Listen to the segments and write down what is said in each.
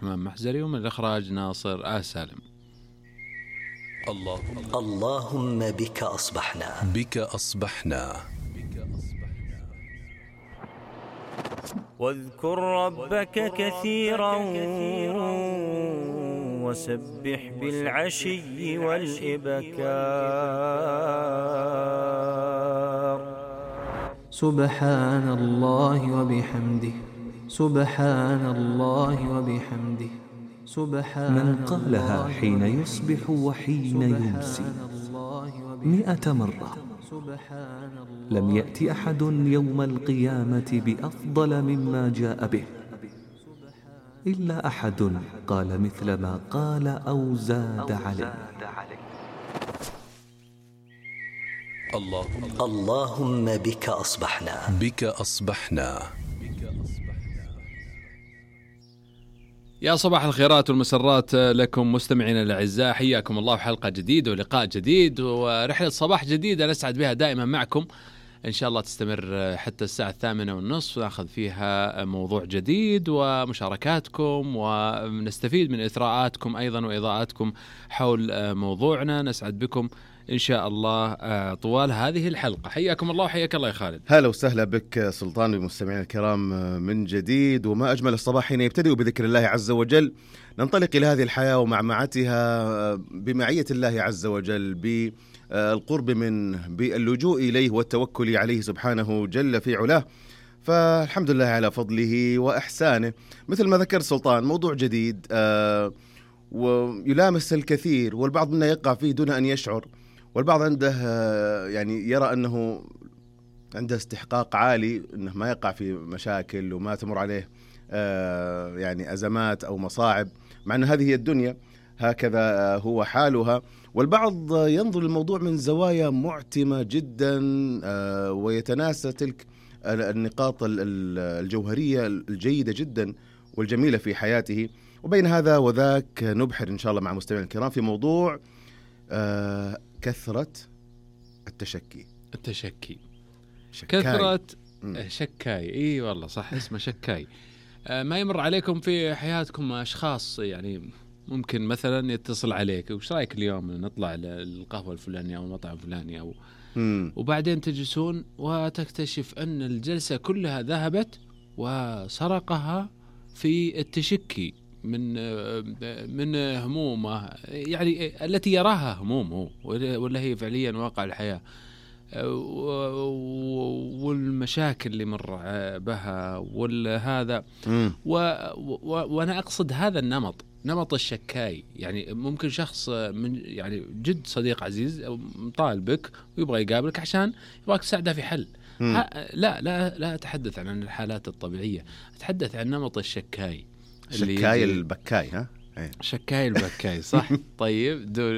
الرحمن محزري، ومن الإخراج ناصر سالم. اللهم بك أصبحنا واذكر ربك كثيرا وسبح بالعشي والإبكار. سبحان الله وبحمده، سبحان الله وبحمده، سبحان من قالها حين يصبح وحين يمسي 100 مرة لم يأتي أحد يوم القيامة بأفضل مما جاء به إلا أحد قال مثل ما قال أو زاد عليه. اللهم بك أصبحنا. يا صباح الخيرات والمسرات لكم مستمعين الأعزاء، حياكم الله في حلقة جديدة ولقاء جديد ورحلة صباح جديدة نسعد بها دائما معكم. إن شاء الله تستمر حتى الساعة 8:30 ونأخذ فيها موضوع جديد ومشاركاتكم، ونستفيد من إثراءاتكم أيضا وإضاءاتكم حول موضوعنا. نسعد بكم إن شاء الله طوال هذه الحلقة. حياكم الله وحياك الله يا خالد. هلا وسهلا بك سلطان ومستمعين الكرام من جديد، وما أجمل الصباح حين يبتدئ بذكر الله عز وجل. ننطلق إلى هذه الحياة ومعمعتها بمعية الله عز وجل، بالقرب منه، باللجوء إليه والتوكل عليه سبحانه جل في علاه. فالحمد لله على فضله وإحسانه. مثل ما ذكر سلطان، موضوع جديد ويلامس الكثير، والبعض منا يقع فيه دون أن يشعر، والبعض عنده يعني يرى أنه عنده استحقاق عالي أنه ما يقع في مشاكل وما تمر عليه يعني أزمات أو مصاعب، مع أن هذه هي الدنيا، هكذا هو حالها. والبعض ينظر للموضوع من معتمة جدا ويتناسى تلك النقاط الجوهرية الجيدة جدا والجميلة في حياته. وبين هذا وذاك نبحر إن شاء الله مع مستمعين الكرام في موضوع كثرة التشكي. كثرة شكاي. اي والله صح، اسمه شكاي. ما يمر عليكم في حياتكم أشخاص يعني ممكن مثلا يتصل عليك، وش رأيك اليوم نطلع للقهوة الفلانية أو المطعم الفلاني أو وبعدين تجلسون وتكتشف أن الجلسة كلها ذهبت وسرقها في التشكي من همومه، يعني التي يراها همومه ولا هي فعليا واقع الحياة، والمشاكل اللي مر بها والهذا. وأنا أقصد هذا نمط الشكاي. يعني ممكن شخص من يعني جد صديق عزيز أو مطالبك ويبغى يقابلك عشان يبغاك تساعده في حل. لا أتحدث عن الحالات الطبيعية، أتحدث عن نمط الشكاي. شكاي البكاي، ها؟ شكاي البكاي صح. طيب دول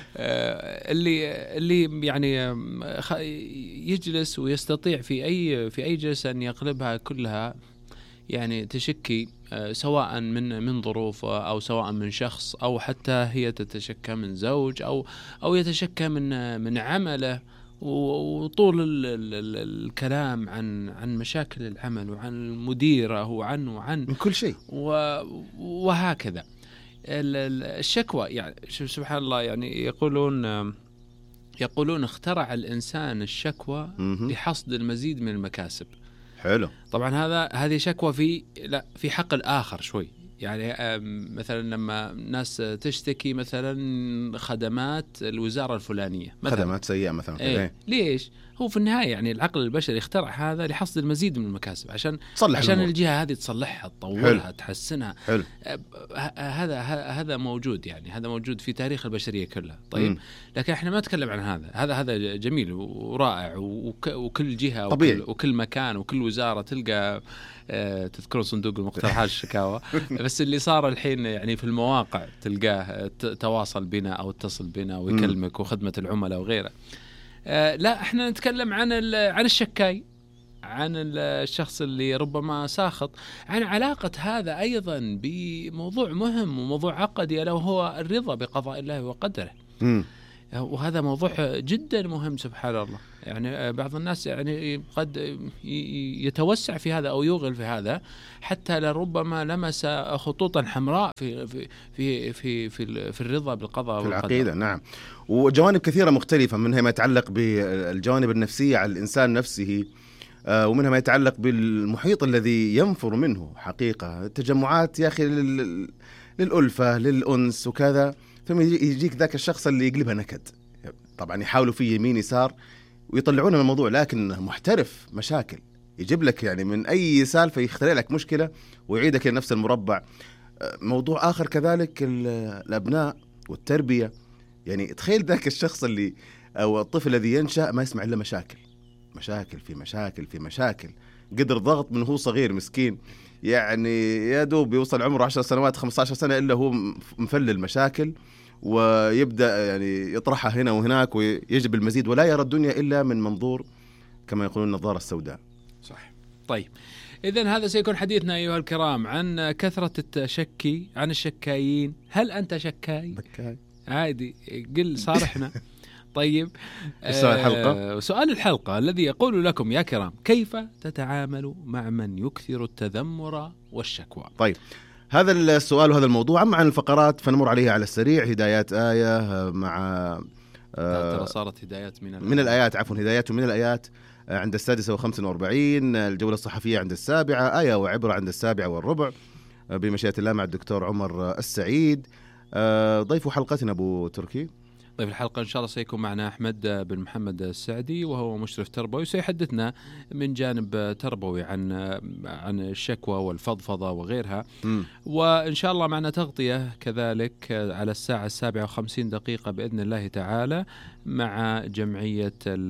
اللي يعني يجلس ويستطيع في أي جلسة أن يقلبها كلها يعني تشكي، سواء من ظروفه أو سواء من شخص، أو حتى هي تتشكى من زوج أو يتشكى من عمله، وطول الكلام عن مشاكل العمل وعن المديرة وعن من كل شيء وهكذا. الشكوى يعني سبحان الله، يعني يقولون اخترع الإنسان الشكوى لحصد المزيد من المكاسب. حلو. طبعا هذه شكوى في حق الآخر شوي. يعني مثلا لما ناس تشتكي مثلا خدمات الوزارة الفلانية، خدمات سيئة مثلا، ليش؟ هو في النهاية يعني العقل البشري اخترع هذا لحصد المزيد من المكاسب، عشان الجهة هذه تصلحها، تطورها، تحسنها. حلو. هذا موجود، يعني هذا موجود في تاريخ البشرية كلها. طيب لكن احنا ما نتكلم عن هذا جميل ورائع، وكل جهة وكل مكان وكل وزارة تلقى تذكرون صندوق المقترحات الشكاوى. بس اللي صار الحين يعني في المواقع تلقاه تواصل بنا أو اتصل بنا ويكلمك، وخدمة العملاء وغيره. لا احنا نتكلم عن الشكاي، عن الشخص اللي ربما ساخط، عن علاقة هذا أيضا بموضوع مهم وموضوع عقدي، ألا وهو الرضا بقضاء الله وقدره. وهذا موضوع جدا مهم سبحان الله. يعني بعض الناس يعني قد يتوسع في هذا أو يوغل في هذا حتى لربما لمس خطوطا حمراء في في في في في, في الرضا بالقضاء في والقدر. العقيدة. نعم. وجوانب كثيرة مختلفة، منها ما يتعلق بالجوانب النفسية على الإنسان نفسه، ومنها ما يتعلق بالمحيط الذي ينفر منه حقيقة. التجمعات يا أخي للألفة للأنس وكذا، ثم يجيك ذاك الشخص اللي يقلبها نكد. طبعا يحاولوا فيه يمين يسار ويطلعون من الموضوع، لكن محترف مشاكل، يجيب لك يعني من أي سالفة يخترع لك مشكلة ويعيدك لنفس المربع. موضوع آخر كذلك الأبناء والتربية. يعني تخيل ذاك الشخص اللي أو الطفل الذي ينشأ ما يسمع إلا مشاكل في مشاكل في مشاكل، قدر ضغط من هو صغير مسكين، يعني يا دوب يوصل عمره 10 سنوات 15 سنة إلا هو مفلل مشاكل، ويبدأ يعني يطرحها هنا وهناك ويجب المزيد، ولا يرى الدنيا إلا من منظور كما يقولون النظارة السوداء. صح. طيب إذن هذا سيكون حديثنا أيها الكرام عن كثرة التشكي، عن الشكايين. هل أنت شكاي؟ عادي قل صارحنا. طيب سؤال الحلقة الذي يقول لكم يا كرام: كيف تتعامل مع من يكثر التذمر والشكوى؟ طيب هذا السؤال وهذا الموضوع. أما عن الفقرات فنمر عليها على السريع. هدايات آية مع ترى صارت هدايات من الآيات، عفوا هدايات من الآيات عند 46. الجولة الصحفية عند 7. آية وعبرة عند 7:15 بمشيئة الله مع الدكتور عمر السعيد. ضيف حلقتنا أبو تركي. ضيف الحلقة إن شاء الله سيكون معنا أحمد بن محمد السعدي، وهو مشرف تربوي، سيحدثنا من جانب تربوي عن الشكوى والفضفضة وغيرها. وإن شاء الله معنا تغطية كذلك على الساعة 7:50 بإذن الله تعالى مع جمعية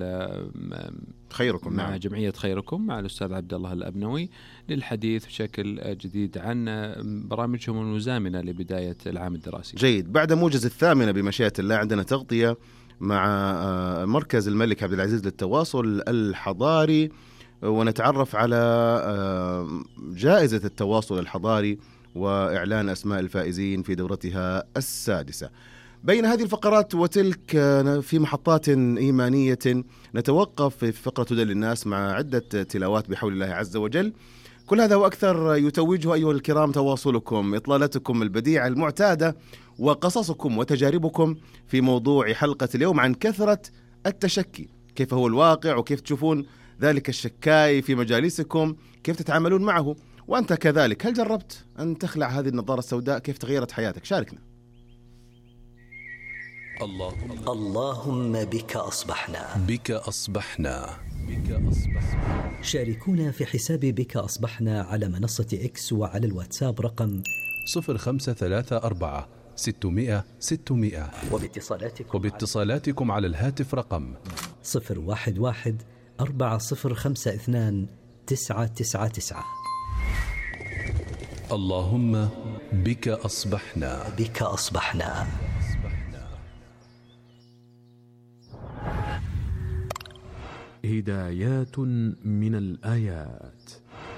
خيركم. مع جمعية خيركم مع الأستاذ عبد الله الأبنوي للحديث بشكل جديد عن برامجهم المزامنة لبداية العام الدراسي. جيد. بعد موجز 8 بمشيئة الله عندنا تغطية مع مركز الملك عبد العزيز للتواصل الحضاري، ونتعرف على جائزة التواصل الحضاري وإعلان أسماء الفائزين في دورتها 6. بين هذه الفقرات وتلك في محطات إيمانية نتوقف في فقرة هدى للناس مع عدة تلاوات بحول الله عز وجل. كل هذا وأكثر يتوجه أيها الكرام تواصلكم، إطلالتكم البديعة المعتادة، وقصصكم وتجاربكم في موضوع حلقة اليوم عن كثرة التشكي. كيف هو الواقع وكيف تشوفون ذلك الشكاي في مجالسكم، كيف تتعاملون معه، وأنت كذلك هل جربت أن تخلع هذه النظارة السوداء؟ كيف تغيرت حياتك؟ شاركنا. اللهم بك أصبحنا. بك أصبحنا. شاركونا في حساب بك أصبحنا على منصة إكس وعلى الواتساب رقم 0534 600 600، وباتصالاتكم على الهاتف رقم 011 4052 999. اللهم بك أصبحنا. بك أصبحنا. هدايات من الآيات.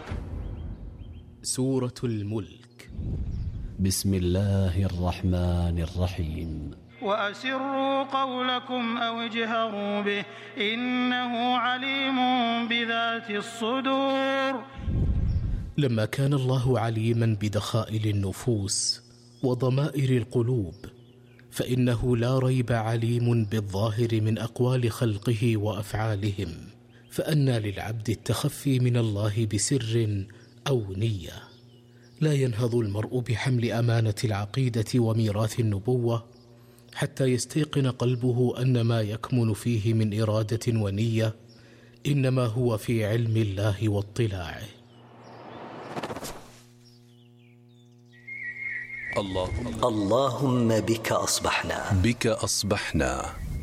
سورة الملك. بسم الله الرحمن الرحيم. وأسروا قولكم أو اجهروا به إنه عليم بذات الصدور. لما كان الله عليما بدخائل النفوس وضمائر القلوب، فإنه لا ريب عليم بالظاهر من أقوال خلقه وأفعالهم، فأنى للعبد التخفي من الله بسر أو نية. لا ينهض المرء بحمل أمانة العقيدة وميراث النبوة حتى يستيقن قلبه أن ما يكمن فيه من إرادة ونية إنما هو في علم الله واطلاعه. اللهم بك أصبحنا. بك أصبحنا.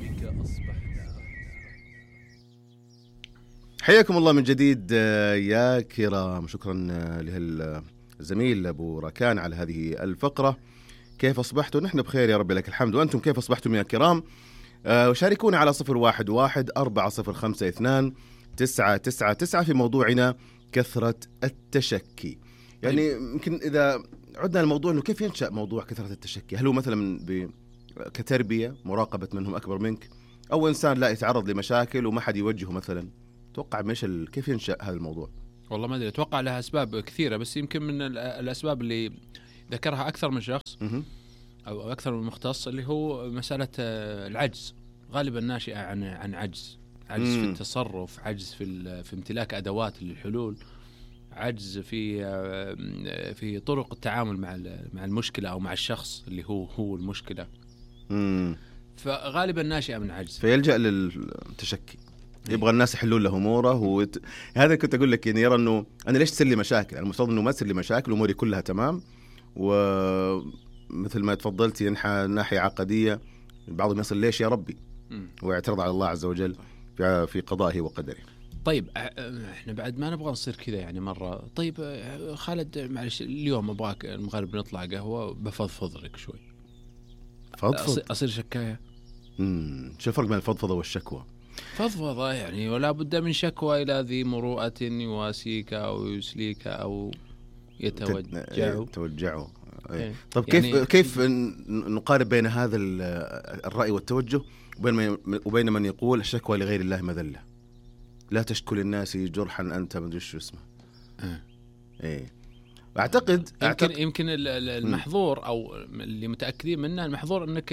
حياكم الله من جديد يا كرام. شكرا للزميل أبو ركان على هذه الفقرة. كيف أصبحتوا؟ نحن بخير يا رب لك الحمد، وأنتم كيف أصبحتم يا كرام؟ وشاركونا على 011 4052 999 في موضوعنا كثرة التشكي. يعني يمكن إذا عدنا الموضوع أنه كيف ينشأ موضوع كثرة التشكي؟ هل هو مثلا كتربية مراقبة منهم أكبر منك، أو إنسان لا يتعرض لمشاكل وما حد يوجهه مثلا؟ توقع كيف ينشأ هذا الموضوع؟ والله ما أدري، أتوقع لها أسباب كثيرة، بس يمكن من الأسباب اللي ذكرها أكثر من شخص أو أكثر من مختص اللي هو مسألة العجز، غالبا ناشئة عن عجز في التصرف، عجز في امتلاك أدوات للحلول، عجز في طرق التعامل مع المشكلة أو مع الشخص اللي هو المشكلة. فغالبا ناشئة من عجز، فيلجأ للتشكي، يبغى الناس يحلون له اموره. هذا كنت اقول لك، يعني يرى انه انا ليش تصير لي مشاكل؟ المفترض انه ما تصير لي مشاكل، اموري كلها تمام. ومثل ما تفضلتي ينحى ناحيه عقديه، بعضهم يصل ليش يا ربي ويعترض على الله عز وجل في قضائه وقدره. طيب احنا بعد ما نبغى نصير كذا يعني مره. طيب خالد معلش، اليوم ابغاك المغرب نطلع قهوه، بفضفض لك شوي، فضفض، اصير شكايه. شو الفرق بين الفضفضه والشكوى؟ فضفضة يعني ولا بد من شكوى إلى ذي مروءة يواسيك أو يسليك أو يتوجعه. إيه. طب يعني كيف نقارب بين هذا الرأي والتوجه وبين من يقول الشكوى لغير الله مذلة، لا تشكو للناس جرحا أنت ما أدري شو اسمه. إيه. أعتقد يمكن المحظور أو اللي متأكدين منه، المحظور أنك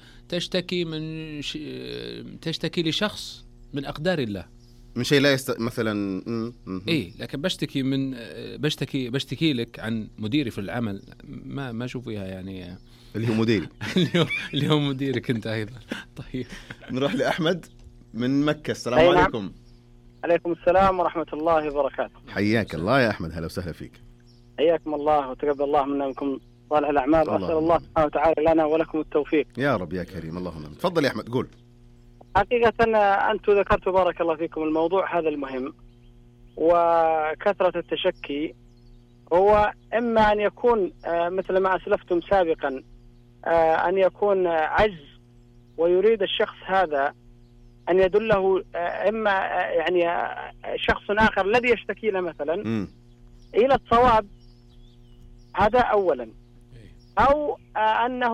تشتكي لشخص من أقدار الله، من شيء لا مثلا إيه. لكن بشتكي لك عن مديري في العمل، ما أشوف فيها يعني اللي هو مديري اللي هو مديرك أنت أيضا. طيب نروح لأحمد من مكة. السلام عليكم. عليكم السلام ورحمة الله وبركاته. حياك الله يا أحمد، هلا وسهلا فيك. حياكم الله وتقبل الله منا منكم صالح الأعمال، وأسأل الله سبحانه وتعالى لنا ولكم التوفيق يا رب يا كريم. اللهم آمين. تفضل يا أحمد. قول. حقيقة أنتم ذكرتوا بارك الله فيكم الموضوع هذا المهم، وكثرة التشكي هو إما أن يكون مثل ما أسلفتم سابقا، أن يكون عجز ويريد الشخص هذا أن يدله إما يعني شخص آخر الذي يشتكي له مثلا إلى الصواب، هذا أولا. أو أنه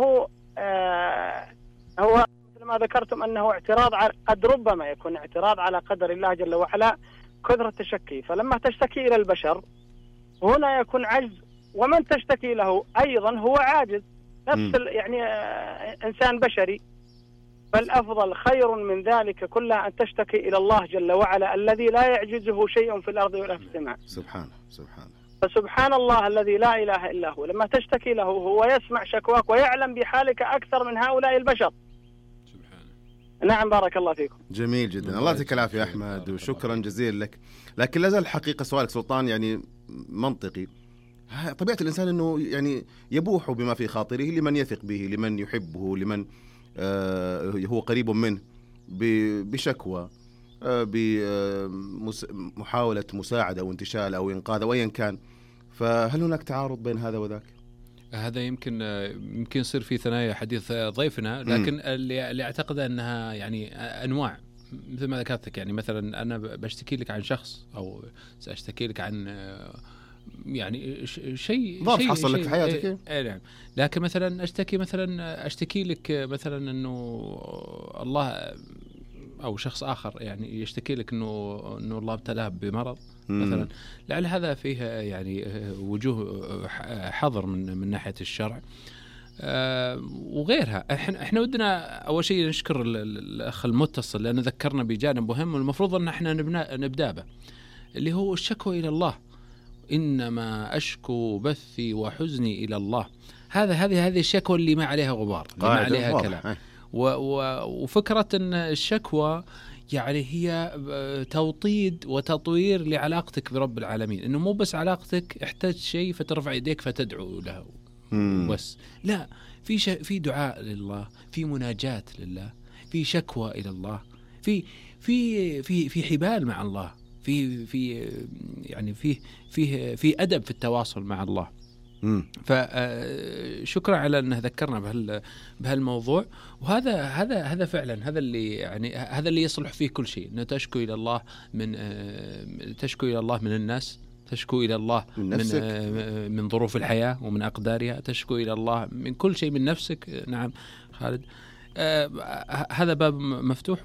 هو مثل ما ذكرتم أنه اعتراض قد ربما يكون اعتراض على قدر الله جل وعلا، كثرة التشكي. فلما تشتكي إلى البشر هنا يكون عجز، ومن تشتكي له أيضا هو عاجز، نفس يعني إنسان بشري. فالأفضل خير من ذلك كله أن تشتكي إلى الله جل وعلا الذي لا يعجزه شيء في الأرض ولا في السماء. سبحانه. فسبحان الله الذي لا إله إلا هو، لما تشتكي له هو يسمع شكواك ويعلم بحالك أكثر من هؤلاء البشر. سبحانه. نعم بارك الله فيكم. جميل جدا، الله يعطيك العافية أحمد، وشكرا جزيلا لك. لكن لازال الحقيقة سؤالك سلطان يعني منطقي. طبيعة الإنسان أنه يعني يبوح بما في خاطره لمن يثق به، لمن يحبه، لمن هو قريب منه، بشكوى، بمحاولة مساعدة أو انتشال أو إنقاذ أو أيا كان. فهل هناك تعارض بين هذا وذاك؟ هذا يمكن يصير في ثنايا حديث ضيفنا، لكن اللي أعتقد أنها يعني أنواع مثل ما ذكرتك. يعني مثلا أنا بشتكي لك عن شخص أو سأشتكي لك عن يعني شيء حصل لك في حياتك. نعم. لكن مثلا أشتكي لك مثلا أنه الله أو شخص آخر يعني يشتكي لك إنه الله ابتلاه بمرض مثلا، لعل هذا فيه يعني وجوه حظر من ناحية الشرع وغيرها. احنا ودنا أول شيء نشكر الأخ المتصل لأنه ذكرنا بجانب مهم والمفروض أن احنا نبدأ به، اللي هو الشكوى إلى الله. إنما أشكو بثي وحزني إلى الله. هذه الشكوى اللي ما عليها غبار، اللي ما عليها كلام. وفكرة أن الشكوى يعني هي توطيد وتطوير لعلاقتك برب العالمين، إنه مو بس علاقتك احتاج شيء فترفع يديك فتدعو له بس، لا، في دعاء لله، في مناجاة لله، في شكوى إلى الله، في حبال مع الله، في يعني في أدب في التواصل مع الله. فشكرا على أنه ذكرنا بهالموضوع. وهذا فعلا هذا اللي يصلح فيه كل شيء، أنه تشكو إلى الله من الناس تشكو إلى الله من ظروف الحياة ومن أقدارها، تشكو إلى الله من كل شيء، من نفسك. نعم خالد، هذا باب مفتوح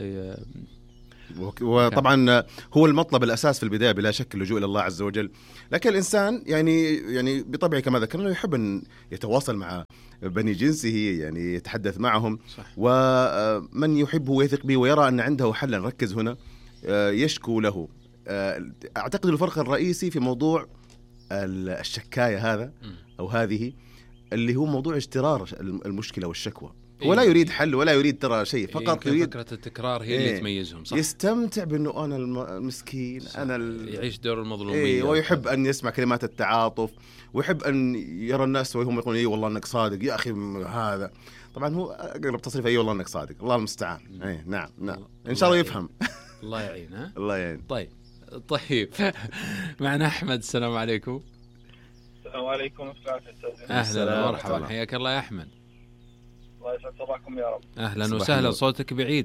وطبعا هو المطلب الأساس في البداية بلا شك اللجوء إلى الله عز وجل. لكن الإنسان يعني بطبعه كما ذكرنا يحب أن يتواصل مع بني جنسه، يعني يتحدث معهم. صح. ومن يحبه ويثق به ويرى أن عنده حلا، نركز هنا، يشكو له. أعتقد الفرق الرئيسي في موضوع الشكاية هذا أو هذه اللي هو موضوع اجترار المشكلة والشكوى. هو لا يريد حل ولا يريد ترى شيء، فقط يريد فكرة التكرار هي اللي تميزهم. صح. يستمتع بأنه أنا المسكين، أنا يعيش دور المظلومية. ويحب أن يسمع كلمات التعاطف، ويحب أن يرى الناس وهم يقولون إيه والله أنك صادق يا أخي. هذا طبعا هو أقرب تصريف أي والله أنك صادق، الله المستعان. نعم إن شاء الله يفهم. الله يعين. ها الله يعين. طيب معنا أحمد. السلام عليكم. السلام عليكم. أهلا ومرحبا، حياك الله يا أحمد. الله يسعد صباحكم يا رب. أهلا وسهلا. صوتك بعيد.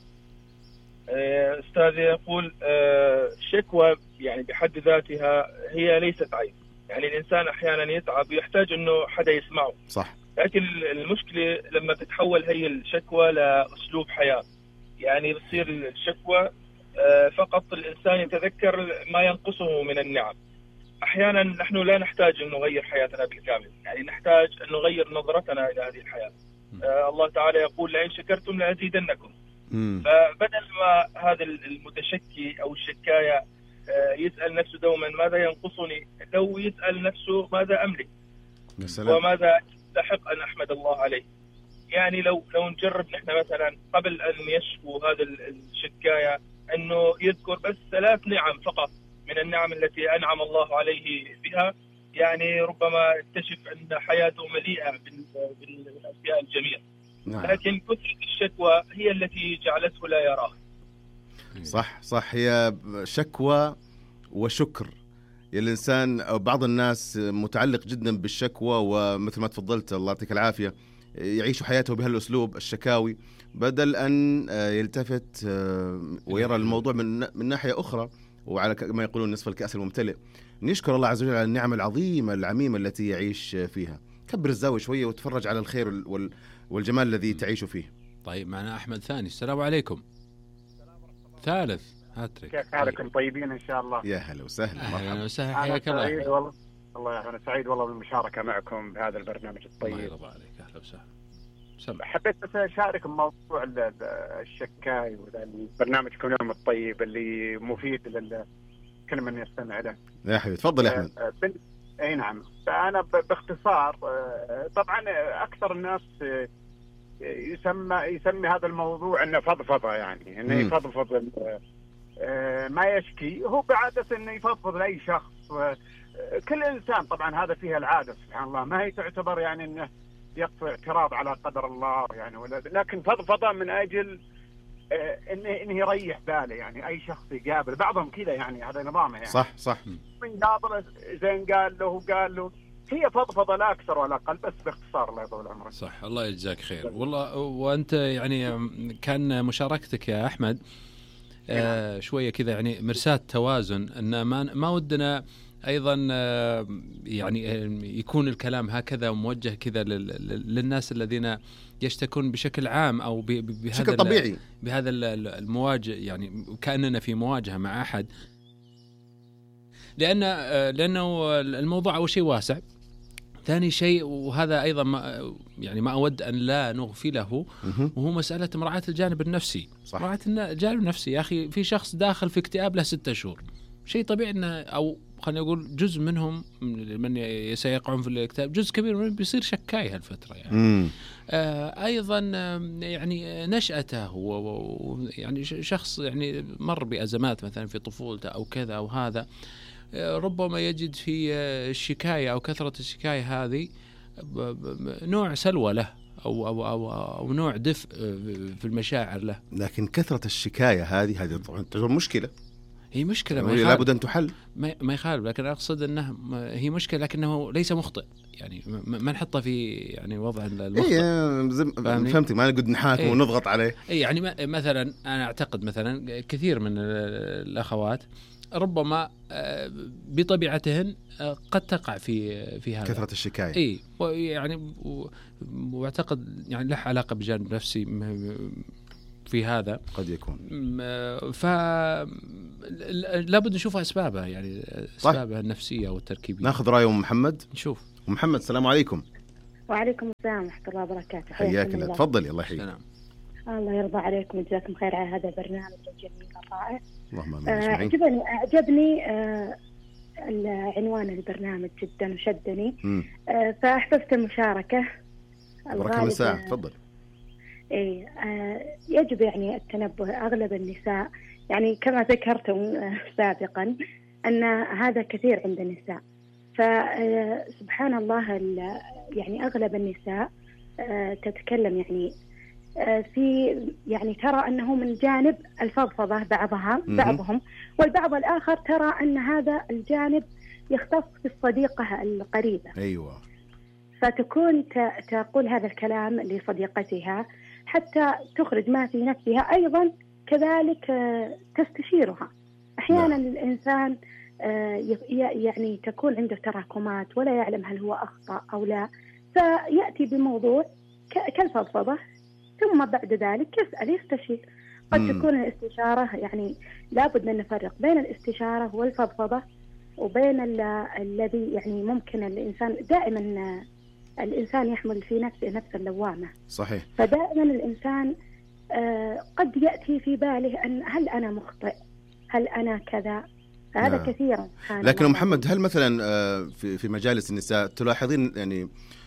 أستاذي يقول الشكوى يعني بحد ذاتها هي ليست عيب، يعني الإنسان أحيانا يتعب ويحتاج أنه حدا يسمعه. صح. لكن المشكلة لما تتحول هي الشكوى لأسلوب حياة، يعني بتصير الشكوى فقط الإنسان يتذكر ما ينقصه من النعم. أحيانا نحن لا نحتاج أن نغير حياتنا بالكامل، يعني نحتاج أن نغير نظرتنا إلى هذه الحياة. الله تعالى يقول لئن شكرتم لأزيدنكم. فبدل ما هذا المتشكي أو الشكاية يسأل نفسه دوما ماذا ينقصني، لو يسأل نفسه ماذا أملك وماذا يستحق أن أحمد الله عليه. يعني لو نجرب نحن مثلا قبل أن يشكو هذا الشكاية أنه يذكر بس 3 نعم فقط من النعم التي أنعم الله عليه بها، يعني ربما اكتشف أن حياته مليئة بالأشياء الجميلة. نعم. لكن كثرة الشكوى هي التي جعلته لا يراه. صح. هي شكوى وشكر. الإنسان أو بعض الناس متعلق جدا بالشكوى، ومثل ما تفضلت الله يعطيك العافية يعيش حياته بهالأسلوب الشكاوي، بدل أن يلتفت ويرى الموضوع من ناحية أخرى، وعلى ما يقولون نصف الكأس الممتلئ. نشكر الله عز وجل على النعم العظيمة العميمة التي يعيش فيها. كبر الزاوية شوية وتفرج على الخير والجمال الذي تعيش فيه. طيب معنا أحمد ثاني. السلام عليكم. ثالث هاتريك. كيف حالكم؟ طيبين إن شاء الله. يا هلا وسهلا. أهلا وسهلا، حياك الله. والله أنا سعيد والله بالمشاركة معكم بهذا البرنامج الطيب. الله يرضى عليك. أهلا وسهلا. حبيت بس أشارك موضوع الشكاي والبرنامجكم اليوم الطيب اللي مفيد لكل من يستمع له. يا حبيبي تفضل يا أحمد. أي نعم. فأنا باختصار طبعا أكثر الناس يسمي هذا الموضوع إنه فضفضة، يعني إنه يفضفض ما يشكي. هو بعادة إنه يفضفض لأي شخص. كل إنسان طبعا هذا فيها العادة سبحان الله، ما هي تعتبر يعني إنه يقطع اعتراض على قدر الله يعني، لكن فضفضة من أجل إنه يريح باله. يعني أي شخص يقابل بعضهم كذا، يعني هذا نظامه يعني. صح. من قابله زين قال له هي فضفضة لا أكثر ولا أقل، بس باختصار الله يطول عمرك. صح. الله يجزاك خير والله. وأنت يعني كان مشاركتك يا أحمد شوية كذا يعني مرساة توازن، أن ما ودنا أيضا يعني يكون الكلام هكذا موجه كذا للناس الذين يشتكون بشكل عام أو بهذا طبيعي، بهذا المواجهة، يعني كأننا في مواجهة مع أحد، لأنه الموضوع أول شيء واسع. ثاني شيء، وهذا أيضا ما أود أن لا نغفله، وهو مسألة مراعاة الجانب النفسي. مراعاة الجانب النفسي يا أخي. في شخص داخل في اكتئاب له 6 شهور، شيء طبيعي أنه، أو خلينا نقول جزء منهم من سيقعون في الاكتئاب، جزء كبير منهم بيصير شكاي هالفترة يعني. أيضا يعني نشأته يعني شخص يعني مر بأزمات مثلا في طفولته أو كذا أو هذا، ربما يجد في الشكاية أو كثرة الشكاية هذه نوع سلوى له أو نوع دفء في المشاعر له. لكن كثرة الشكاية هذه طبعا تعتبر مشكلة. هي مشكلة لابد أن تحل. ما يخالف، لكن أقصد أنه هي مشكلة لكنه ليس مخطئ، يعني ما نحطه في يعني وضع المخطئ. فهمتك، ما نقعد نحاكم ونضغط عليه. يعني مثلا أنا أعتقد مثلا كثير من الأخوات ربما بطبيعتهن قد تقع في هذا كثرة الشكاية. اي يعني واعتقد يعني له علاقة بجانب نفسي في هذا قد يكون. لابد نشوف أسبابها، يعني أسبابها النفسية والتركيبية. ناخذ رأي محمد. نشوف. محمد السلام عليكم. وعليكم السلام ورحمة الله وبركاته. حياك الله. تفضلي. الله يحييك. الله يرضى عليكم وجزاكم خير على هذا البرنامج الجميل الرائع. اللهم آمين. أعجبني عنوان البرنامج جدا وشدني، فأحببت المشاركة. بركة الله ساعة. تفضل. يجب يعني التنبه. أغلب النساء يعني كما ذكرتم سابقا أن هذا كثير عند النساء، فسبحان الله يعني أغلب النساء تتكلم يعني في يعني ترى أنه من جانب الفضفضة بعضهم، والبعض الآخر ترى أن هذا الجانب يختص بالصديقة القريبة. أيوة. فتكون تقول هذا الكلام لصديقتها حتى تخرج ما في نفسها، أيضا كذلك تستشيرها. أحيانا الإنسان يعني تكون عنده تراكمات ولا يعلم هل هو أخطأ أو لا، فيأتي بموضوع كالفضفضة، ثم بعد ذلك يستشير. قد تكون الاستشارة يعني لابد أن نفرق بين الاستشارة والفضفضة وبين الذي يعني ممكن الإنسان دائما الإنسان يحمل في نفسه نفس اللوامة. صحيح. فدائما الإنسان قد يأتي في باله أن هل أنا مخطئ، هل أنا كذا، هذا كثيرا. لكن محمد، هل مثلا في مجالس النساء تلاحظين يعني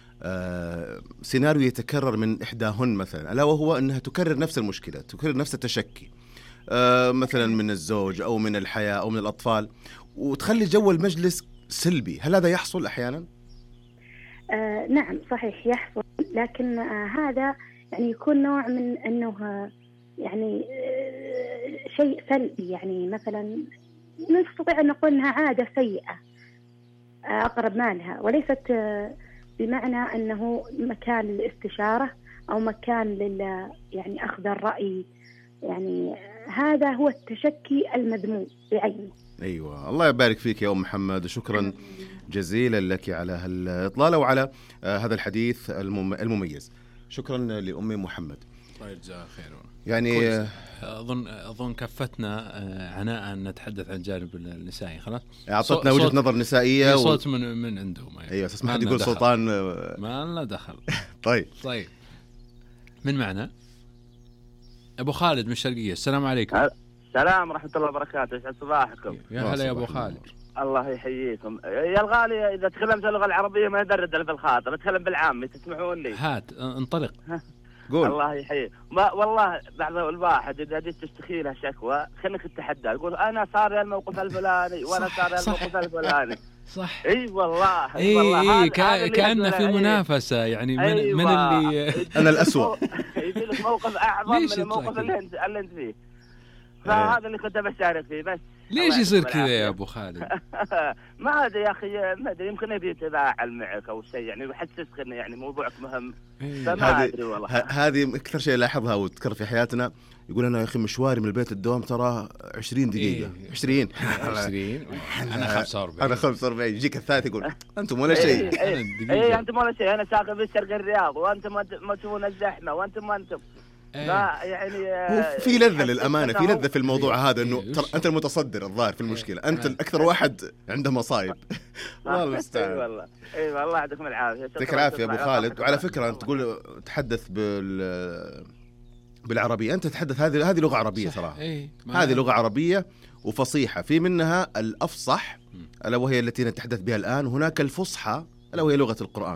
سيناريو يتكرر من إحداهن مثلا، ألا وهو أنها تكرر نفس المشكلة، تكرر نفس التشكي مثلا من الزوج أو من الحياة أو من الأطفال، وتخلي جو المجلس سلبي؟ هل هذا يحصل أحيانا؟ نعم صحيح يحصل، لكن هذا يعني يكون نوع من أنه يعني شيء سلبي. يعني مثلا نستطيع أن نقول أنها عادة سيئة أقرب ما لها، وليست بمعنى أنه مكان للاستشارة أو مكان يعني أخذ الرأي. يعني هذا هو التشكي المذموم بعينه. أيوة. الله يبارك فيك يا أم محمد، وشكرا جزيلا لك على الإطلالة وعلى هذا الحديث المميز. شكرا لأم محمد. الله يجزاها خير. يعني أظن كفتنا عناء أن نتحدث عن جانب النسائي. خلاص أعطتنا وجهة نظر نسائية صوت من عندهم. أيوة. اسمح لي يقول سلطان ما لنا دخل. طيب من معنا أبو خالد من الشرقية. السلام عليكم. السلام ورحمة الله وبركاته. يسعد صباحكم. يا هلا يا أبو خالد. الله يحييكم يا الغالي. إذا تكلمت اللغة العربية ما يدرد في الخاطر، أتكلم بالعامي تسمحون لي؟ هات انطلق. قول. الله يحييك. والله بعض الواحد إذا جيت تشتكي له شكوى خليك تتحدى، يقول أنا صار الموقف الفلاني وأنا صار الموقف الفلاني. صح. اي والله. والله كأنه في منافسة يعني من اللي أنا الأسوأ. يجي لك موقف أعظم من الموقف اللي أنت فيه. فهذا اللي كنت بشارك فيه بس. ليش يصير كذا يا أبو خالد؟ ما أدري يا أخي، ما أدري، يمكن يبي يتفاعل معك أو شيء، يعني يحسسك إنه يعني موضوعك مهم. فما أدري والله. هذه أكثر شيء لاحظها وتكرر في حياتنا. يقول أنا يا أخي مشواري من البيت الدوام ترى 20 دقيقة. 20 أنا 45. أنا 45. يجيك الثالث يقول أنتم ولا شيء. أنتم ولا شيء. أنا ساكن في شرق الرياض وأنتم ما تشوفون الزحمة وأنتم ما أنتم. لا يعني في لذة للأمانة، في لذة في الموضوع هذا، إنه أنت المتصدر الظاهر في المشكلة، أنت الأكثر واحد عنده مصايب. الله المستعان. والله والله يعطيكم العافية. يعطيك العافية أبو خالد. وعلى فكرة أنت تقول تحدث بالعربية، أنت تتحدث هذه لغة عربية صراحة. هذه لغة عربية وفصيحة، في منها الأفصح ألا وهي التي نتحدث بها الآن، هناك الفصحى ألا وهي لغة القرآن.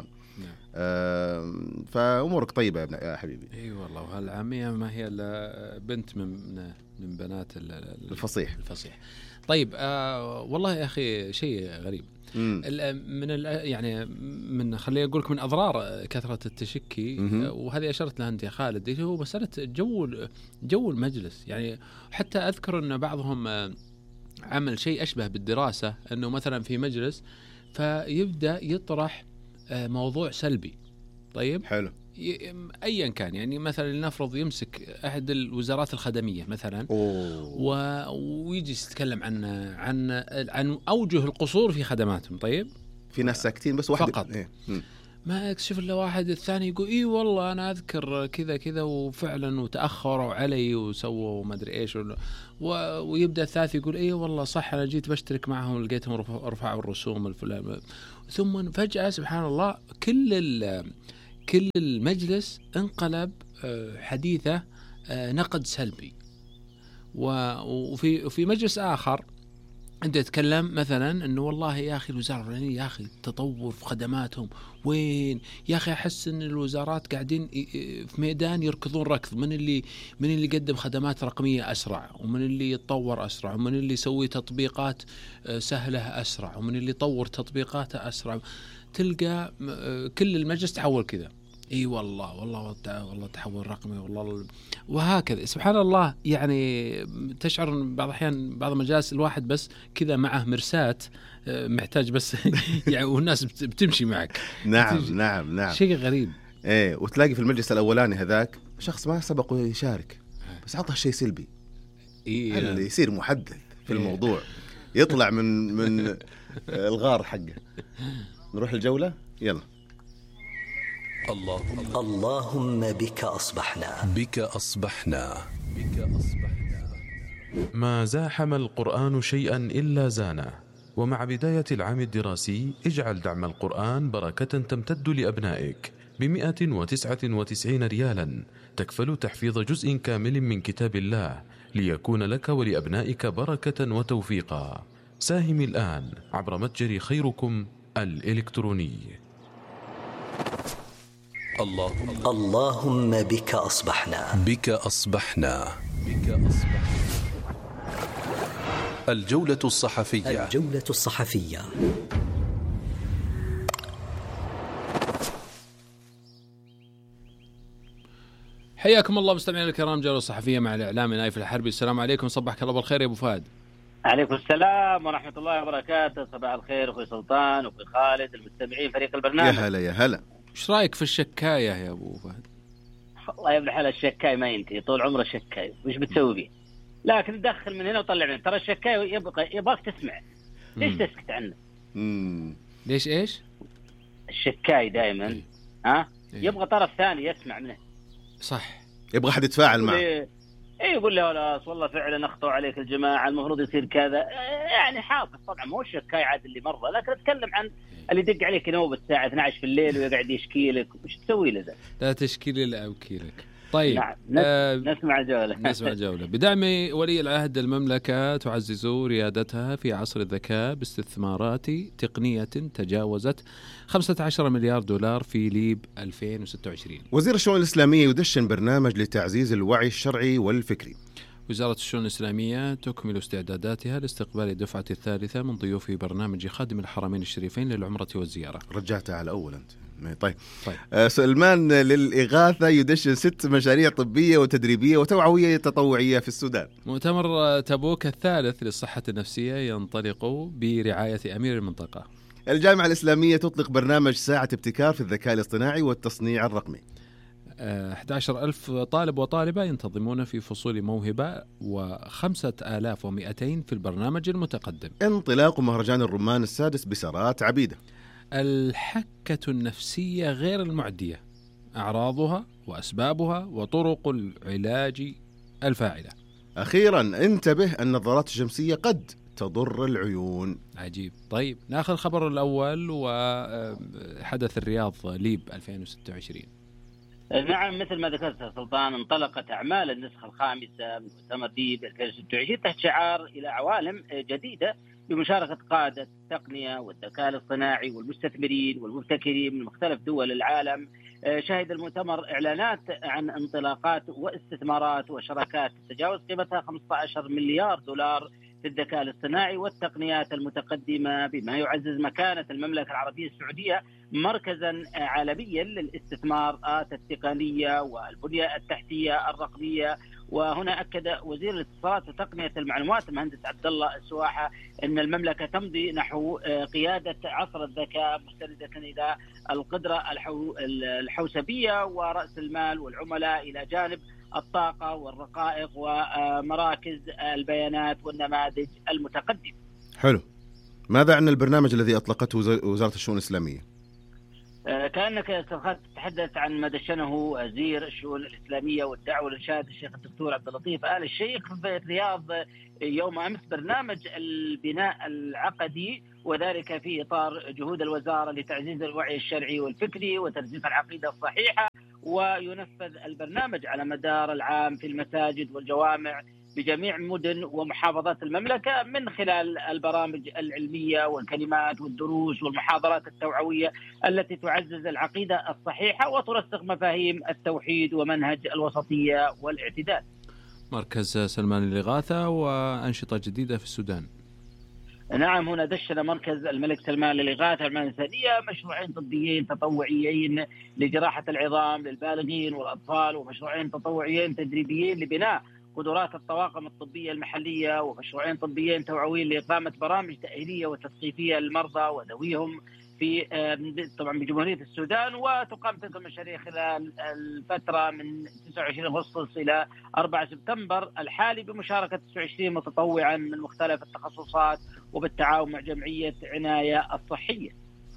فأمورك طيبة يا حبيبي. اي والله. وهالعامية ما هي الا بنت من بنات الفصيح. طيب والله يا أخي شيء غريب. من يعني من خليني أقول لك من أضرار كثرة التشكي، وهذه أشرت لها أنت يا خالد، هو مسألة جو المجلس. يعني حتى أذكر أن بعضهم عمل شيء أشبه بالدراسة، أنه مثلا في مجلس فيبدأ يطرح موضوع سلبي. طيب حلو. أيا كان، يعني مثلا لنفرض يمسك أحد الوزارات الخدمية مثلا ويجي يتكلم عن أوجه القصور في خدماتهم. طيب في ناس ساكتين بس واحد فقط ما يكشف إلا واحد، الثاني يقول إيه والله أنا أذكر كذا كذا وفعلا وتأخروا علي وسووا ما أدري إيش ويبدأ الثالث يقول إيه والله صح أنا جيت بشترك معهم لقيتهم رفعوا الرسوم الفلان، ثم فجأة سبحان الله كل المجلس انقلب حديثه نقد سلبي. وفي مجلس آخر أنت تتكلم مثلا أنه والله يا أخي الوزارة الفلانية يا أخي تطور في خدماتهم وين يا أخي، أحس أن الوزارات قاعدين في ميدان يركضون ركض، من اللي قدم خدمات رقمية أسرع، ومن اللي يتطور أسرع، ومن اللي يسوي تطبيقات سهلة أسرع، ومن اللي يطور تطبيقاته أسرع. تلقى كل المجلس تحول كذا، اي والله تحول رقمي والله، وهكذا سبحان الله. يعني تشعر بعض الأحيان بعض المجالس الواحد بس كذا معه مرساة محتاج بس يعني والناس بتمشي معك. نعم شيء غريب. ايه، وتلاقي في المجلس الأولاني هذاك شخص ما سبق يشارك بس عطه شيء سلبي، اللي يصير محدث في الموضوع يطلع من الغار حقه. نروح الجولة، يلا. اللهم بك أصبحنا ما زاحم القرآن شيئا إلا زانه. ومع بداية العام الدراسي اجعل دعم القرآن بركة تمتد لأبنائك ب199 ريالا تكفل تحفيظ جزء كامل من كتاب الله ليكون لك ولأبنائك بركة وتوفيقا. ساهم الآن عبر متجر خيركم الإلكتروني. اللهم بك أصبحنا. الجولة الصحفية. حياكم الله مستمعينا الكرام، جولة صحفية مع الإعلامي نايف الحربي. السلام عليكم، صبحك الله بالخير يا أبو فهد. عليكم السلام ورحمة الله وبركاته. صباح الخير أخوي سلطان وأخوي خالد، المستمعين فريق البرنامج. يا هلا. ايش رايك في الشكاية يا ابو فهد؟ والله يا ابن الحلال الشكاية ما ينتهي طول عمره شكاية، وش بتسوي فيه؟ لكن تدخل من هنا وطلع من هنا. ترى الشكاية يبغاك تسمع، ليش تسكت عنه؟ ليش ايش؟ الشكاية دائما يبغى طرف ثاني يسمع منه. صح، يبغى حد يتفاعل معه. يقول له خلاص والله فعلا اخطأوا عليك الجماعة، المفروض يصير كذا. يعني حافظ طبعا، مو الشكاية عاد اللي مرة، لكن اتكلم عن اللي يدق عليك نوبة الساعة 12 في الليل ويقعد يشكي لك. وش تسوي له ذا؟ لا تشكي لي لا أبكي لك. طيب نعم. نسمع الجولة. بدعم ولي العهد المملكة تعزز ريادتها في عصر الذكاء باستثمارات تقنية تجاوزت 15 مليار دولار في ليب 2026. وزير الشؤون الإسلامية يدشن برنامج لتعزيز الوعي الشرعي والفكري. وزارة الشؤون الإسلامية تكمل استعداداتها لاستقبال الدفعة الثالثة من ضيوف برنامج خادم الحرمين الشريفين للعمرة والزيارة. رجعتها على أول أنت. طيب. سلمان للإغاثة يدشن 6 مشاريع طبية وتدريبية وتوعوية تطوعية في السودان. مؤتمر تبوك الثالث للصحة النفسية ينطلق برعاية أمير المنطقة. الجامعة الإسلامية تطلق برنامج ساعة ابتكار في الذكاء الاصطناعي والتصنيع الرقمي. 11,000 طالب وطالبة ينتظمون في فصول موهبة و5,200 في البرنامج المتقدم. انطلاق مهرجان الرمان السادس بسارات عبيدة. الحكة النفسية غير المعدية، أعراضها وأسبابها وطرق العلاج الفاعلة. أخيرا انتبه النظارات الشمسية قد تضر العيون. عجيب. طيب ناخذ الخبر الأول وحدث الرياض ليب 2026. نعم، مثل ما ذكرت سلطان، انطلقت أعمال النسخة الخامسة من مؤتمر ليب 2026 تحت شعار إلى عوالم جديدة بمشاركة قادة التقنية والذكاء الاصطناعي والمستثمرين والمبتكرين من مختلف دول العالم. شهد المؤتمر إعلانات عن انطلاقات واستثمارات وشراكات تتجاوز قيمتها 15 مليار دولار في الذكاء الاصطناعي والتقنيات المتقدمة، بما يعزز مكانة المملكة العربية السعودية مركزا عالميا للاستثمارات التقنية والبنية التحتية الرقمية. وهنا أكد وزير الاتصالات وتقنية المعلومات المهندس عبد الله السواحة أن المملكة تمضي نحو قيادة عصر الذكاء مستندة إلى القدرة الحوسبية ورأس المال والعملاء، إلى جانب الطاقة والرقائق ومراكز البيانات والنماذج المتقدمة. حلو. ماذا عن البرنامج الذي أطلقته وزارة الشؤون الإسلامية؟ كأنك يا أستاذ خالد تتحدث عن ما دشنه وزير الشؤون الإسلامية والدعوة والإرشاد الشيخ الدكتور عبد اللطيف آل الشيخ في الرياض يوم أمس، برنامج البناء العقدي، وذلك في إطار جهود الوزارة لتعزيز الوعي الشرعي والفكري وترسيخ العقيدة الصحيحة. وينفذ البرنامج على مدار العام في المساجد والجوامع بجميع مدن ومحافظات المملكة، من خلال البرامج العلمية والكلمات والدروس والمحاضرات التوعوية التي تعزز العقيدة الصحيحة وترسخ مفاهيم التوحيد ومنهج الوسطية والاعتدال. مركز سلمان للإغاثة وأنشطة جديدة في السودان. نعم، هنا دشن مركز الملك سلمان للإغاثة الإنسانية مشروعين طبيين تطوعيين لجراحة العظام للبالغين والأطفال، ومشروعين تطوعيين تدريبيين لبناء قدرات الطواقم الطبية المحلية، ومشروعين طبيين توعويين لإقامة برامج تأهيلية وتثقيفية للمرضى وذويهم في طبعا بجمهورية السودان. وتقام تلك المشاريع خلال الفترة من 29 أغسطس إلى 4 سبتمبر الحالي بمشاركة 29 متطوعا من مختلف التخصصات وبالتعاون مع جمعية عناية الصحية.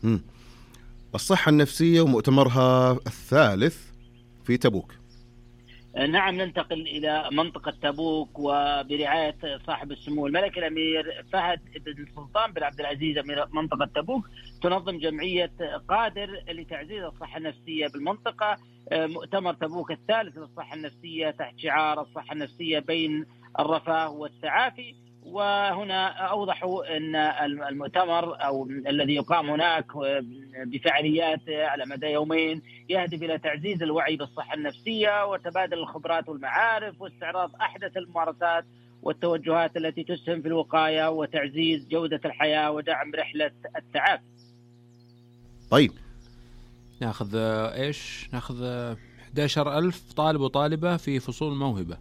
الصحة النفسية ومؤتمرها الثالث في تبوك. نعم، ننتقل إلى منطقة تبوك وبرعاية صاحب السمو الملك الأمير فهد بن سلطان بن عبد العزيز أمير منطقة تبوك. تنظم جمعية قادر لتعزيز الصحة النفسية بالمنطقة مؤتمر تبوك الثالث للصحة النفسية تحت شعار الصحة النفسية بين الرفاه والتعافي. وهنا أوضحوا أن المؤتمر أو الذي يقام هناك بفعاليات على مدى يومين يهدف إلى تعزيز الوعي بالصحة النفسية وتبادل الخبرات والمعارف واستعراض أحدث الممارسات والتوجهات التي تسهم في الوقاية وتعزيز جودة الحياة ودعم رحلة التعافي. طيب، ناخذ 11,000 طالب وطالبة في فصول موهبة.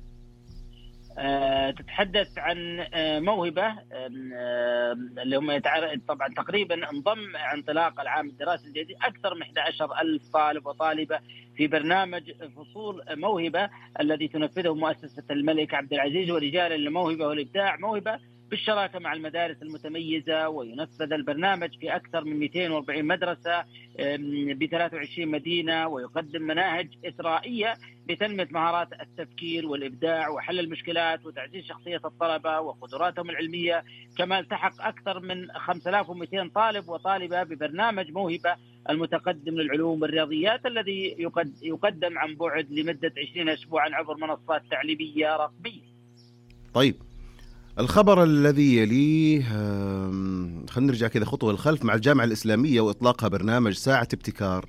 تتحدث عن موهبة اللي هم طبعا تقريبا انضم عن انطلاق العام الدراسي الجديد أكثر من 11,000 طالب وطالبة في برنامج فصول موهبة الذي تنفذه مؤسسة الملك عبد العزيز ورجال الموهبة والإبداع موهبة بالشراكة مع المدارس المتميزة. وينفذ البرنامج في أكثر من 240 مدرسة ب 23 مدينة، ويقدم مناهج إثرائية لتنمية مهارات التفكير والإبداع وحل المشكلات وتعزيز شخصية الطلبة وقدراتهم العلمية. كما التحق أكثر من 5200 طالب وطالبة ببرنامج موهبة المتقدم للعلوم والرياضيات الذي يقدم عن بعد لمدة 20 أسبوعا عبر منصات تعليمية رقمية. طيب، الخبر الذي يليه خلينا نرجع كذا خطوة للخلف مع الجامعة الإسلامية وإطلاقها برنامج ساعة ابتكار.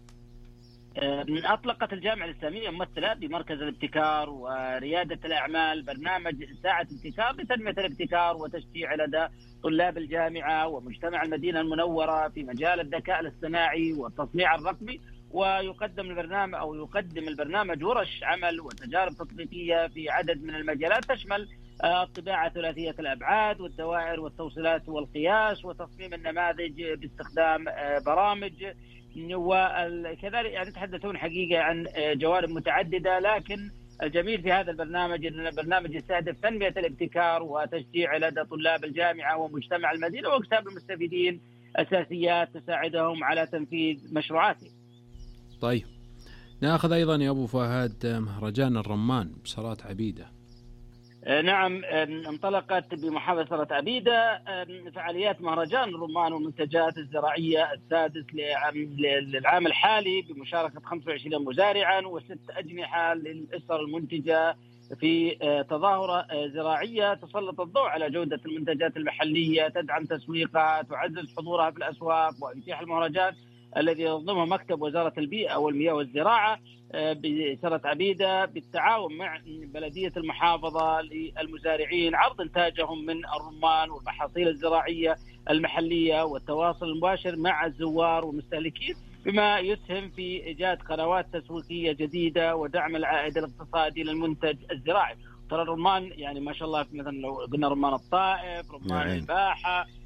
أطلقت الجامعة الإسلامية ممثلة بمركز الابتكار وريادة الأعمال برنامج ساعة ابتكار لتنمية الابتكار وتشجيع لدى طلاب الجامعة ومجتمع المدينة المنورة في مجال الذكاء الاصطناعي والتصنيع الرقمي. ويقدم البرنامج ورش عمل وتجارب تطبيقية في عدد من المجالات تشمل الطباعة ثلاثية الأبعاد والدوائر والتوصيلات والقياس وتصميم النماذج باستخدام برامج. وكذلك يعني يتحدثون حقيقة عن جوانب متعددة، لكن الجميل في هذا البرنامج أن البرنامج يستهدف تنمية الابتكار وتشجيع لدى طلاب الجامعة ومجتمع المدينة واكتساب المستفيدين أساسيات تساعدهم على تنفيذ مشروعاتهم. طيب، نأخذ أيضا يا أبو فهد مهرجان الرمان بصلاة عبيدة. نعم، انطلقت بمحافظة عبيدة فعاليات مهرجان الرمان والمنتجات الزراعية السادس للعام الحالي بمشاركة 25 مزارعا و6 أجنحة للأسر المنتجة في تظاهرة زراعية تسلط الضوء على جودة المنتجات المحلية، تدعم تسويقها، تعزز حضورها في الأسواق. ويتيح المهرجان الذي ينظمه مكتب وزارة البيئة والمياه والزراعة بسرة عبيدة بالتعاون مع بلدية المحافظة للمزارعين عرض إنتاجهم من الرمان والمحاصيل الزراعية المحلية والتواصل المباشر مع الزوار والمستهلكين، بما يسهم في إيجاد قنوات تسويقية جديدة ودعم العائد الاقتصادي للمنتج الزراعي. ترى الرمان يعني ما شاء الله مثلا لو قلنا رمان الطائف، رمان الباحة،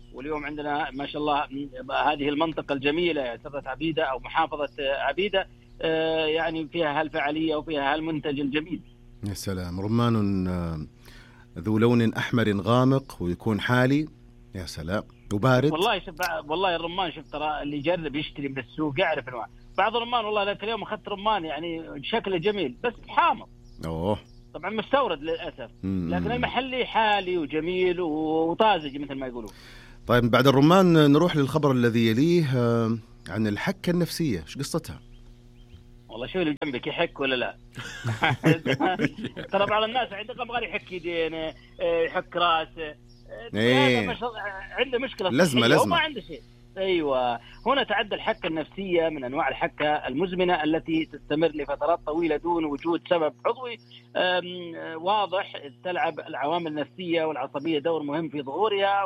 واليوم عندنا ما شاء الله هذه المنطقة الجميلة سرة عبيدة أو محافظة عبيدة يعني فيها هالفعالية وفيها هالمنتج الجميل. يا سلام، رمان ذو لون أحمر غامق ويكون حالي، يا سلام، وبارد. والله الرمان شوف ترى اللي يجرب يشتري من السوق يعرف انواع. بعض الرمان والله لك اليوم اخذت رمان يعني شكله جميل بس حامض. طبعا مستورد للاسف، لكن المحلي حالي وجميل وطازج مثل ما يقولون. طيب بعد الرمان نروح للخبر الذي يليه عن الحكة النفسية، ايش قصتها؟ والله شو اللي جنبك يحك ولا لا؟ ترى بعض الناس عندهم غير يحك يدينه يحك راسه، عنده مشكلة لازمة وما عنده شيء. أيوة، هنا تعد الحكة النفسية من أنواع الحكة المزمنة التي تستمر لفترات طويلة دون وجود سبب عضوي واضح. تلعب العوامل النفسية والعصبية دور مهم في ظهورها،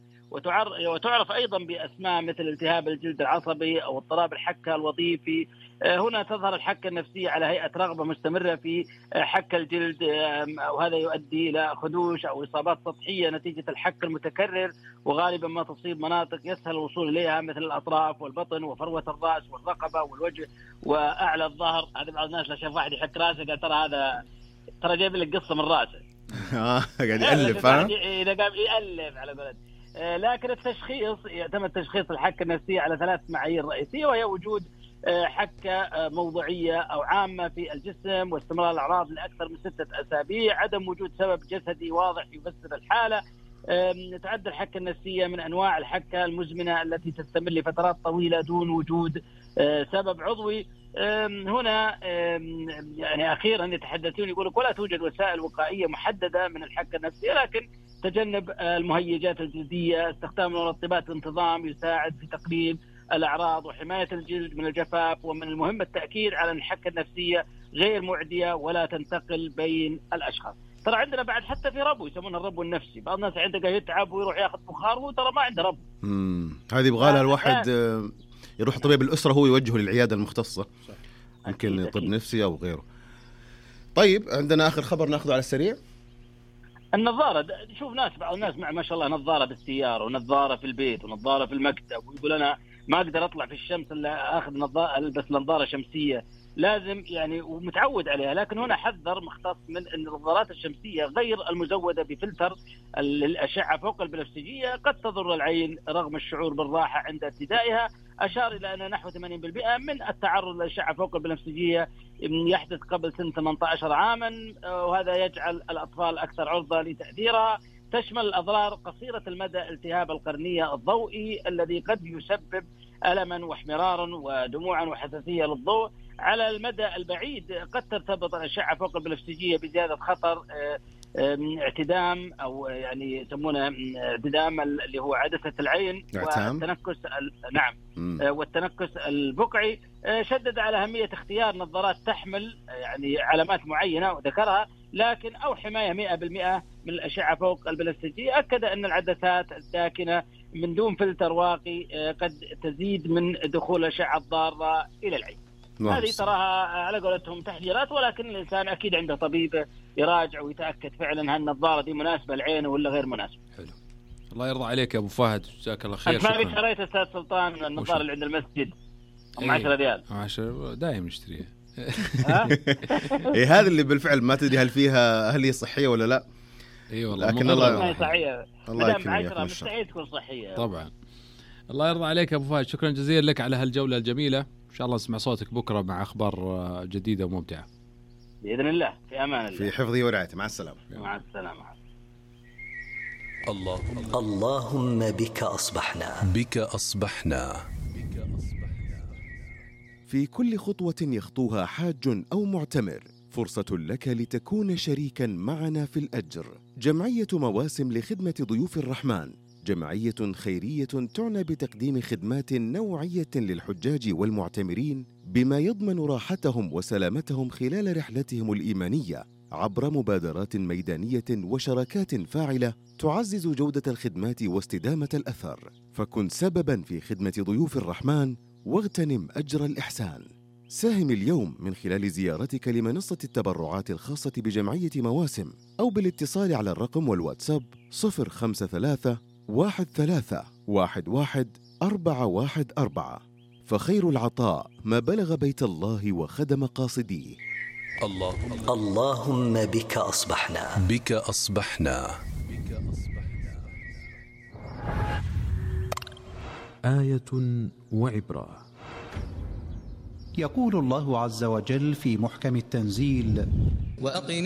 وتعرف أيضا بأسماء مثل التهاب الجلد العصبي أو اضطراب الحكة الوظيفي. هنا تظهر الحكة النفسية على هيئة رغبة مستمرة في حك الجلد، وهذا يؤدي إلى خدوش أو إصابات سطحية نتيجة الحك المتكرر، وغالبا ما تصيب مناطق يسهل الوصول إليها مثل الأطراف والبطن وفروة الرأس والرقبة والوجه وأعلى الظهر. هذا بعض الناس لو شاف واحد يحك راسه قال ترى هذا جايب لك قصة من راسه. قاعد يألف. إذا قام يألف على قولته. لكن التشخيص يتم تشخيص الحكة النفسية على 3 معايير رئيسية، وهي وجود حكة موضعية أو عامة في الجسم، واستمرار الأعراض لأكثر من 6 أسابيع، عدم وجود سبب جسدي واضح يفسر الحالة. تعد الحكة النفسية من أنواع الحكة المزمنة التي تستمر لفترات طويلة دون وجود سبب عضوي. هنا يعني أخيرا يتحدثون يقولوا ولا توجد وسائل وقائية محددة من الحكة النفسية، لكن تجنب المهيجات الجلدية، استخدام المرطبات بانتظام يساعد في تقليل الأعراض وحماية الجلد من الجفاف. ومن المهم التأكيد على أن الحكة النفسية غير معدية ولا تنتقل بين الأشخاص. ترى عندنا بعد حتى في ربو يسمونه الربو النفسي، بعض الناس عنده يتعب ويروح ياخذ بخار وترى ما عنده ربو. هذه يبغى لها الواحد يروح طبيب الأسرة هو يوجهه للعيادة المختصة، يمكن طب نفسي أو غيره. طيب عندنا آخر خبر نأخذه على السريع. النظارة، شوف بعض الناس ما شاء الله نظارة بالسيارة ونظارة في البيت ونظارة في المكتب، ويقول أنا ما أقدر أطلع في الشمس إلا أخذ نظارة، ألبس نظارة شمسية لازم يعني ومتعود عليها. لكن هنا حذر مختص من أن النظارات الشمسية غير المزودة بفلتر الأشعة فوق البنفسجية قد تضر العين رغم الشعور بالراحة عند ارتدائها. أشار إلى أن نحو 80% من التعرض للأشعة فوق البنفسجية يحدث قبل سن 18 عاما، وهذا يجعل الأطفال أكثر عرضة لتأثيرها. تشمل الأضرار قصيرة المدى التهاب القرنية الضوئي الذي قد يسبب ألما واحمرارا ودموعا وحساسية للضوء. على المدى البعيد قد ترتبط الأشعة فوق البنفسجية بزيادة خطر اعتدام أو يعني يسمونه اعتدام اللي هو عدسة العين والتنكس والتنكس البقعي. شدد على أهمية اختيار نظارات تحمل يعني علامات معينة وذكرها لكن أو حماية 100% من الأشعة فوق البنفسجية. أكد أن العدسات الساكنة من دون فلتر واقي قد تزيد من دخول الأشعة الضارة إلى العين. هذه تراها على قولتهم تحذيرات، ولكن الإنسان أكيد عنده طبيب يراجع ويتأكد فعلا هل النظارة دي مناسبة لعينه ولا غير مناسبة. حلو، الله يرضى عليك يا أبو فهد، جزاك الله خير. أنت ما شريت أستاذ سلطان النظارة اللي عند المسجد 10 ريال؟ 10 دائما نشتريها. هذا اللي بالفعل ما تدري هل هي صحية ولا لا. اي والله، لكن الله صحية، مدام 10 مستحيل تكون صحية طبعا. الله يرضى عليك يا أبو فهد، شكرا جزيلا لك على هالجولة الجميلة، إن شاء الله نسمع صوتك بكرة مع أخبار جديدة وممتعة بإذن الله. في أمان الله، في حفظه ورعايته. مع السلامة. مع السلامة. اللهم بك أصبحنا. في كل خطوة يخطوها حاج أو معتمر فرصة لك لتكون شريكا معنا في الأجر. جمعية مواسم لخدمة ضيوف الرحمن جمعية خيرية تعنى بتقديم خدمات نوعية للحجاج والمعتمرين بما يضمن راحتهم وسلامتهم خلال رحلتهم الإيمانية عبر مبادرات ميدانية وشراكات فاعلة تعزز جودة الخدمات واستدامة الأثر. فكن سبباً في خدمة ضيوف الرحمن واغتنم أجر الإحسان. ساهم اليوم من خلال زيارتك لمنصة التبرعات الخاصة بجمعية مواسم أو بالاتصال على الرقم والواتساب 053 13 11-414. فخير العطاء ما بلغ بيت الله وخدم قاصديه. اللهم بك أصبحنا. بك أصبحنا. آية وعبرة. يقول الله عز وجل في محكم التنزيل: